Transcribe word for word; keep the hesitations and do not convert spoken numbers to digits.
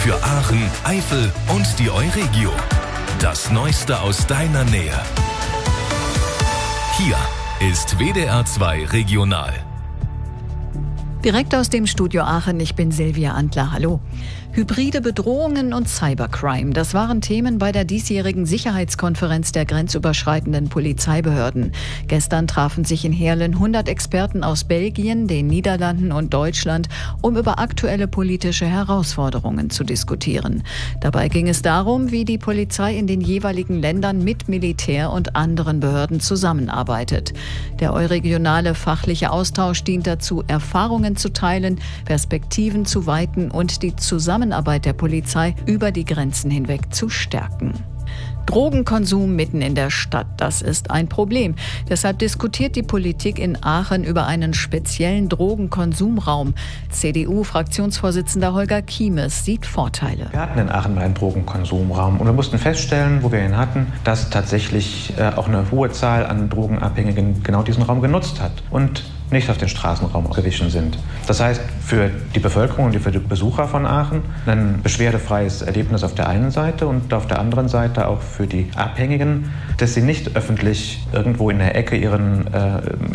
Für Aachen, Eifel und die Euregio. Das Neueste aus deiner Nähe. Hier ist W D R zwei Regional. Direkt aus dem Studio Aachen, ich bin Silvia Antler, hallo. Hybride Bedrohungen und Cybercrime, das waren Themen bei der diesjährigen Sicherheitskonferenz der grenzüberschreitenden Polizeibehörden. Gestern trafen sich in Heerlen hundert Experten aus Belgien, den Niederlanden und Deutschland, um über aktuelle politische Herausforderungen zu diskutieren. Dabei ging es darum, wie die Polizei in den jeweiligen Ländern mit Militär und anderen Behörden zusammenarbeitet. Der euregionale fachliche Austausch dient dazu, Erfahrungen zu teilen, Perspektiven zu weiten und die Zusammenarbeit der Polizei über die Grenzen hinweg zu stärken. Drogenkonsum mitten in der Stadt, das ist ein Problem. Deshalb diskutiert die Politik in Aachen über einen speziellen Drogenkonsumraum. C D U-Fraktionsvorsitzender Holger Kiemes sieht Vorteile. Wir hatten in Aachen mal einen Drogenkonsumraum und wir mussten feststellen, wo wir ihn hatten, dass tatsächlich äh, auch eine hohe Zahl an Drogenabhängigen genau diesen Raum genutzt hat und nicht auf den Straßenraum gewichen sind. Das heißt, für die Bevölkerung und für die Besucher von Aachen ein beschwerdefreies Erlebnis auf der einen Seite und auf der anderen Seite auch für die Abhängigen, dass sie nicht öffentlich irgendwo in der Ecke ihren äh,